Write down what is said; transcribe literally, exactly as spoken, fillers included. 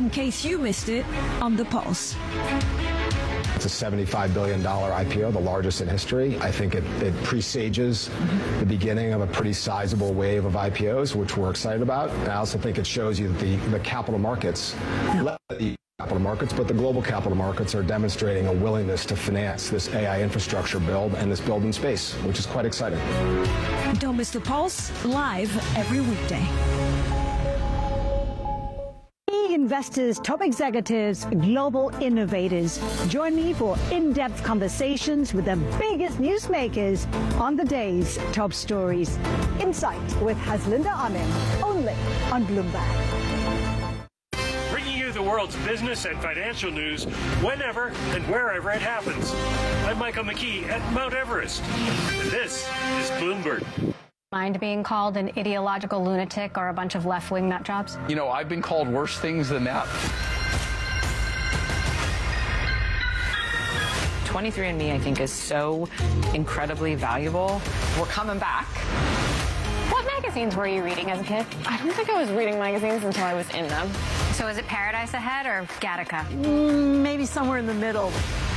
in case you missed it on The Pulse. It's a seventy-five billion dollars I P O, the largest in history. I think it, it presages the beginning of a pretty sizable wave of I P Os, which we're excited about. And I also think it shows you that the, the capital markets, not the capital markets, but the global capital markets are demonstrating a willingness to finance this A I infrastructure build and this build in space, which is quite exciting. Don't miss The Pulse, live every weekday. Investors, top executives, global innovators. Join me for in-depth conversations with the biggest newsmakers on the day's top stories. Insight with Haslinda Anim, only on Bloomberg. Bringing you the world's business and financial news whenever and wherever it happens. I'm Michael McKee at Mount Everest, and this is Bloomberg. Mind being called an ideological lunatic or a bunch of left-wing nut jobs? You know, I've been called worse things than that. twenty-three and me, I think, is so incredibly valuable. We're coming back. What magazines were you reading as a kid? I don't think I was reading magazines until I was in them. So is it Paradise Ahead or Gattaca? Mm, maybe somewhere in the middle.